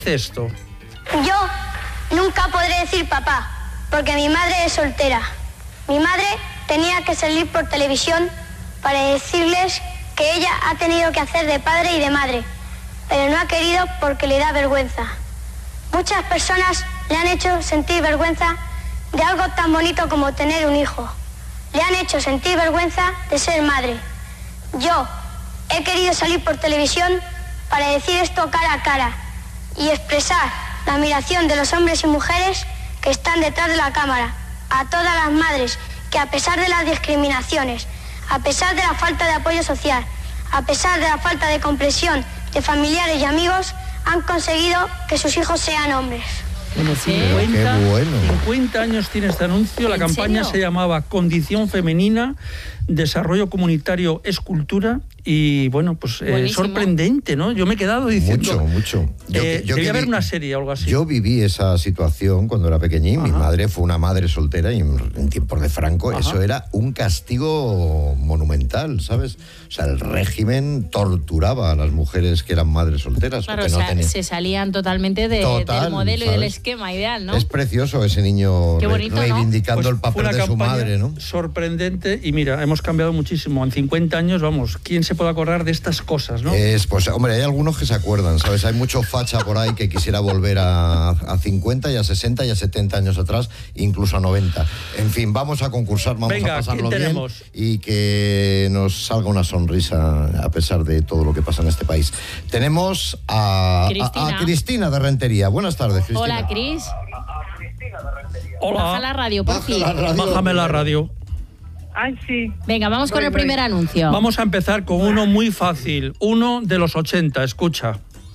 esto? Yo nunca podré decir papá, porque mi madre es soltera. Mi madre tenía que salir por televisión para decirles que ella ha tenido que hacer de padre y de madre, pero no ha querido porque le da vergüenza. Muchas personas le han hecho sentir vergüenza de algo tan bonito como tener un hijo. Le han hecho sentir vergüenza de ser madre. Yo he querido salir por televisión para decir esto cara a cara y expresar la admiración de los hombres y mujeres que están detrás de la cámara, a todas las madres que, a pesar de las discriminaciones, a pesar de la falta de apoyo social, a pesar de la falta de comprensión de familiares y amigos, han conseguido que sus hijos sean hombres. Bueno, 50 años tiene este anuncio. La campaña se llamaba Condición Femenina, Desarrollo Comunitario es Cultura. Y bueno, pues sorprendente, ¿no? Yo me he quedado diciendo... Mucho. Debía haber una serie o algo así. Yo viví esa situación cuando era pequeñín. Mi madre fue una madre soltera y en tiempos de Franco eso era un castigo monumental, ¿sabes? O sea, el régimen torturaba a las mujeres que eran madres solteras. Claro, se salían totalmente del modelo, ¿sabes? Y del esquema ideal, ¿no? Es precioso ese niño reivindicando el papel de su madre, ¿no? Sorprendente. Y mira, hemos cambiado muchísimo. En 50 años, vamos, ¿quién se puede acordar de estas cosas, no? Pues, hombre, hay algunos que se acuerdan, ¿sabes? Hay mucho facha por ahí que quisiera volver a 50 y a 60 y a 70 años atrás, incluso a 90. En fin, vamos a concursar, vamos a pasarlo bien y que nos salga una sonrisa a pesar de todo lo que pasa en este país. Tenemos a Cristina de Rentería. Buenas tardes, Cristina. Hola, Cris. Hola. Baja la radio, por fin. Bájame la radio. Ay, sí. Venga, vamos con el primer anuncio. Vamos a empezar con uno muy fácil. Uno de los 80, escucha.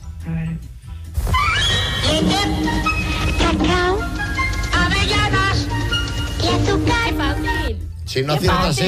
Cacao, avellanas y azúcar. Fácil. Si no aciertas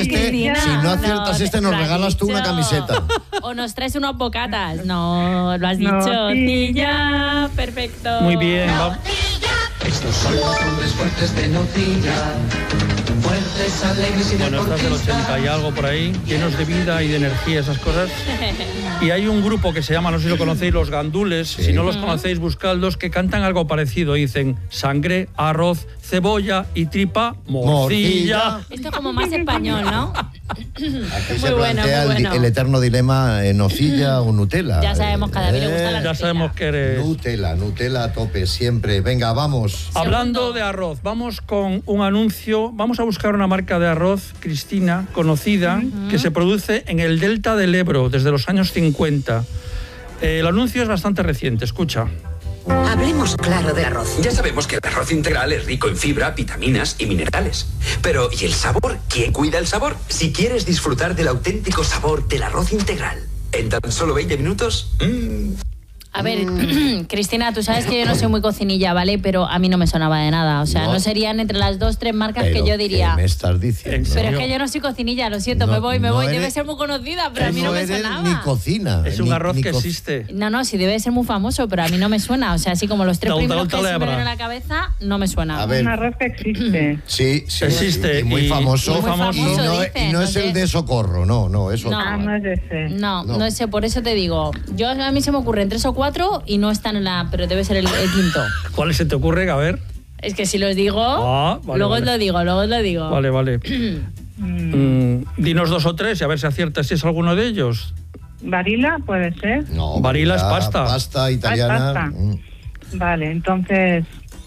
este, nos regalas tú una camiseta. O nos traes unos bocatas. No, lo has dicho. Sí, ya. Perfecto. Muy bien. Estos son los hombres fuertes de Nocilla. Fuertes, alegres y bueno, estás del 80 y algo por ahí, llenos de vida y de energía, esas cosas. Y hay un grupo que se llama, no sé si lo conocéis, Los Gandules. Sí. Si no los conocéis, buscadlos, que cantan algo parecido. Dicen sangre, arroz, cebolla y tripa, morcilla. Esto es como más español, ¿no? Aquí se plantea el eterno dilema, nocilla o Nutella. Ya sabemos, cada vez le gusta la Nutella. Ya sabemos que eres... Nutella a tope, siempre. Venga, vamos. Hablando de arroz, vamos con un anuncio. Vamos a buscar una marca de arroz, Cristina, conocida, que se produce en el delta del Ebro desde los años 50. El anuncio es bastante reciente, escucha. Hablemos claro del arroz. Ya sabemos que el arroz integral es rico en fibra, vitaminas y minerales. Pero, ¿y el sabor? ¿Quién cuida el sabor? Si quieres disfrutar del auténtico sabor del arroz integral, en tan solo 20 minutos... A ver, Cristina, tú sabes que yo no soy muy cocinilla, ¿vale? Pero a mí no me sonaba de nada. O sea, no serían entre las 2-3 marcas que yo diría. ¿Qué me estás diciendo? Pero es que yo no soy cocinilla, lo siento, me voy. Debe ser muy conocida, pero a mí no me sonaba. Ni cocina. Es un arroz que existe. No, sí debe ser muy famoso, pero a mí no me suena. O sea, así como los 3 primeros que se me vienen a la cabeza, no me suena. A ver. Un arroz que existe. Sí, existe. Y muy famoso. Dicen, y no es el de Socorro, no, eso. No es ese. No es ese, por eso te digo. A mí se me ocurren 3 o 4 y no están en la... Pero debe ser el quinto. ¿Cuál se te ocurre? A ver. Es que si los digo, luego os lo digo. Vale. Dinos 2 o 3 y a ver si aciertas si es alguno de ellos. ¿Varila puede ser? No, Varila es pasta. Pasta italiana. Pasta. Vale, entonces...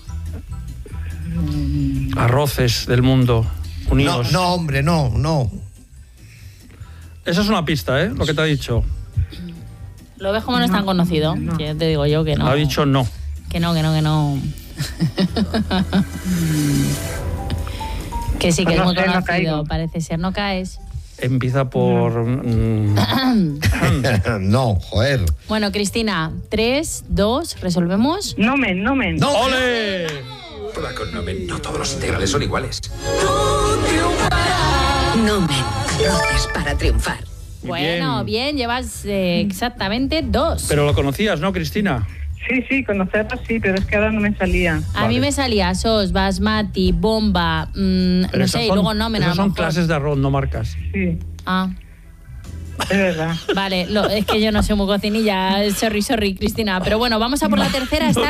Arroces del mundo unidos. No, hombre, no. Esa es una pista, lo que te ha dicho. Lo ves como no es tan conocido. No. Que te digo yo que no. Ha dicho no. Que no. Que sí, que es muy conocido. Parece ser, no caes. Empieza por... No, joder. Bueno, Cristina, 3, 2, ¿resolvemos? Nomen. ¡No! ¡Ole! Toda con Nomen. No todos los integrales son iguales. Nomen, arroces para triunfar. Bueno, bien, llevas exactamente 2. Pero lo conocías, ¿no, Cristina? Sí, conocerlo sí, pero es que ahora no me salía. A mí me salía SOS, Basmati, Bomba, no sé, y luego Nomen. Esas son clases de arroz, no marcas. Sí. Ah, Es verdad. Vale, es que yo no soy muy cocinilla, sorry, Cristina. Pero bueno, vamos a por la tercera. Está